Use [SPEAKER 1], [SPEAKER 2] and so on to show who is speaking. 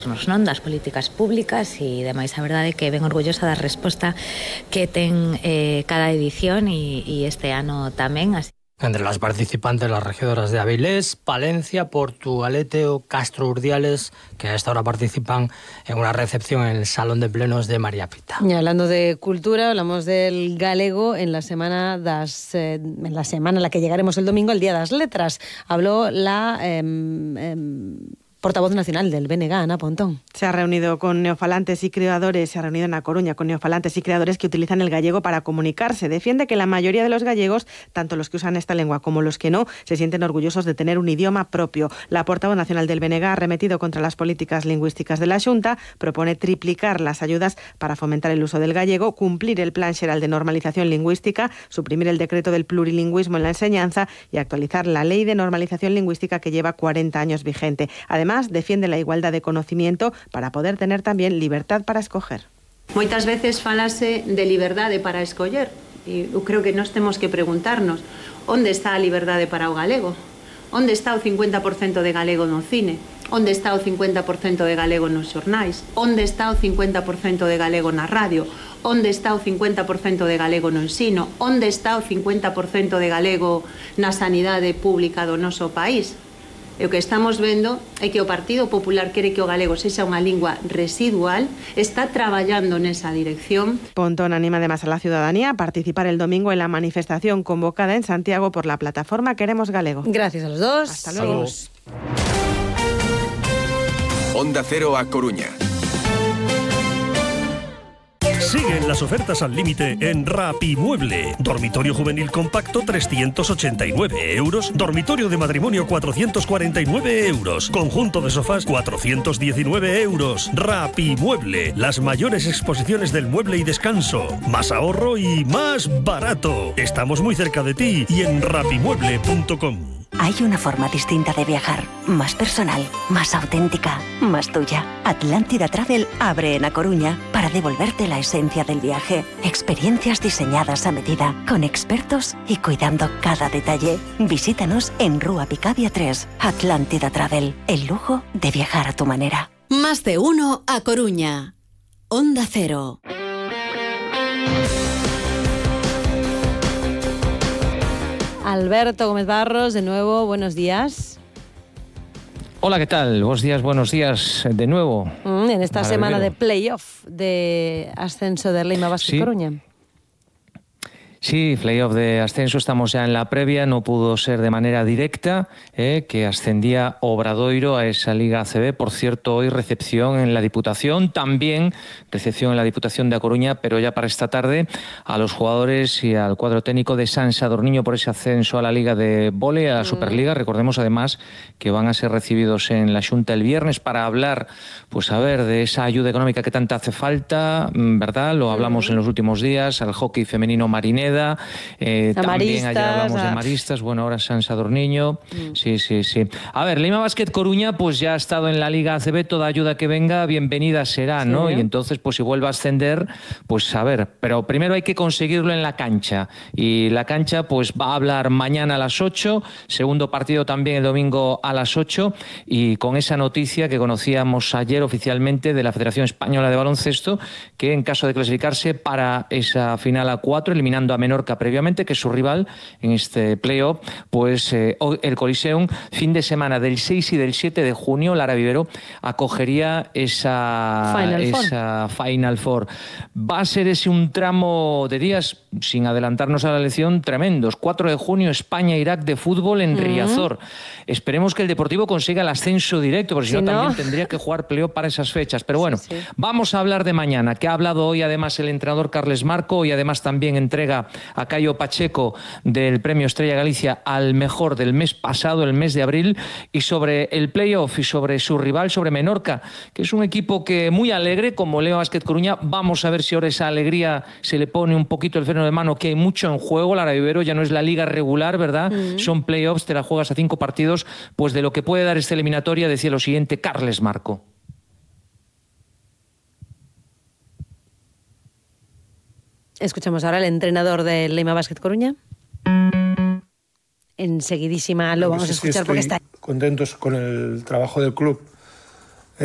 [SPEAKER 1] non das políticas públicas e demais a verdade é que ben orgullosa da resposta que ten cada edición e este ano tamén. Así.
[SPEAKER 2] Entre las participantes, las regidoras de Avilés, Palencia, Portugalete o Castro Urdiales, que a esta hora participan en una recepción en el Salón de Plenos de María Pita.
[SPEAKER 3] Y hablando de cultura, hablamos del galego en la semana en la que llegaremos el domingo, el Día das Letras. Habló la portavoz nacional del BNG, Ana Pontón.
[SPEAKER 4] Se ha reunido con neofalantes y creadores, se ha reunido en A Coruña con neofalantes y creadores que utilizan el gallego para comunicarse. Defiende que la mayoría de los gallegos, tanto los que usan esta lengua como los que no, se sienten orgullosos de tener un idioma propio. La portavoz nacional del BNG ha arremetido contra las políticas lingüísticas de la Xunta, propone triplicar las ayudas para fomentar el uso del gallego, cumplir el Plan Xeral de Normalización Lingüística, suprimir el decreto del plurilingüismo en la enseñanza y actualizar la Ley de Normalización Lingüística que lleva 40 años vigente. Además, defiende la igualdad de conocimiento para poder tener también libertad para escoger.
[SPEAKER 5] Moitas veces falase de liberdade para escoller e eu creo que nós temos que preguntarnos onde está a liberdade para o galego, onde está o 50% de galego no cine, onde está o 50% de galego nos xornais, onde está o 50% de galego na radio, onde está o 50% de galego no ensino, onde está o 50% de galego na sanidade pública do noso país. E o que estamos vendo é que o Partido Popular quere que o galego sexa unha lingua residual, está traballando nesa dirección.
[SPEAKER 4] Pontón anima además a la ciudadanía a participar el domingo en la manifestación convocada en Santiago por la plataforma Queremos Galego.
[SPEAKER 3] Gracias a los dos.
[SPEAKER 4] Hasta luego.
[SPEAKER 6] Onda Cero A Coruña.
[SPEAKER 7] Siguen las ofertas al límite en Rapimueble. Dormitorio juvenil compacto 389 euros. Dormitorio de matrimonio 449 euros. Conjunto de sofás 419 euros. Rapimueble. Las mayores exposiciones del mueble y descanso. Más ahorro y más barato. Estamos muy cerca de ti y en rapimueble.com.
[SPEAKER 8] Hay una forma distinta de viajar, más personal, más auténtica, más tuya. Atlántida Travel abre en A Coruña para devolverte la esencia del viaje. Experiencias diseñadas a medida, con expertos y cuidando cada detalle. Visítanos en Rúa Picabia 3. Atlántida Travel, el lujo de viajar a tu manera.
[SPEAKER 9] Más de uno A Coruña. Onda Cero.
[SPEAKER 3] Alberto Gómez Barros, de nuevo, buenos días.
[SPEAKER 10] Hola, ¿qué tal? Buenos días de nuevo.
[SPEAKER 3] En esta semana de playoff de ascenso de Leima Basket Coruña.
[SPEAKER 10] Sí, playoff de ascenso, estamos ya en la previa, no pudo ser de manera directa, que ascendía Obradoiro a esa Liga ACB. Por cierto, hoy recepción en la Diputación, también recepción en la Diputación de A Coruña, pero ya para esta tarde a los jugadores y al cuadro técnico de San Sadurniño por ese ascenso a la Liga de Vóley, a la Superliga. Recordemos además que van a ser recibidos en la Xunta el viernes para hablar, pues a ver, de esa ayuda económica que tanta hace falta, ¿verdad? Lo hablamos en los últimos días, al hockey femenino Marineda. También ayer hablamos de Maristas, bueno, ahora San Sadurniño. Sí. A ver, Leima Basket Coruña pues ya ha estado en la Liga ACB, toda ayuda que venga bienvenida será, ¿no? Y entonces pues si vuelve a ascender, pues a ver, pero primero hay que conseguirlo en la cancha, y la cancha pues va a hablar mañana a las 8, segundo partido también el domingo a las 8, y con esa noticia que conocíamos ayer oficialmente de la Federación Española de Baloncesto, que en caso de clasificarse para esa final a 4, eliminando a Menorca previamente, que es su rival en este playoff, pues el Coliseum, fin de semana del 6 y del 7 de junio, Lara Vivero acogería esa Final Four. Va a ser ese un tramo de días, sin adelantarnos a la elección, tremendos. 4 de junio, España-Irak de fútbol en Riazor. Esperemos que el Deportivo consiga el ascenso directo, porque si no también tendría que jugar playoff para esas fechas. Pero bueno, vamos a hablar de mañana, que ha hablado hoy además el entrenador Carles Marco, y además también entrega a Caio Pacheco del Premio Estrella Galicia al mejor del mes pasado, el mes de abril, y sobre el playoff y sobre su rival, sobre Menorca, que es un equipo que muy alegre, como Leima Basket Coruña. Vamos a ver si ahora esa alegría se le pone un poquito el freno de mano, que hay mucho en juego. Lara Vivero ya no es la liga regular, ¿verdad? Son playoffs, te la juegas a 5 partidos. Pues de lo que puede dar esta eliminatoria decía lo siguiente Carles Marco.
[SPEAKER 3] Escuchamos ahora al entrenador de Leima Basket Coruña. Enseguidísima lo vamos a escuchar porque está...
[SPEAKER 11] Contentos con el trabajo del club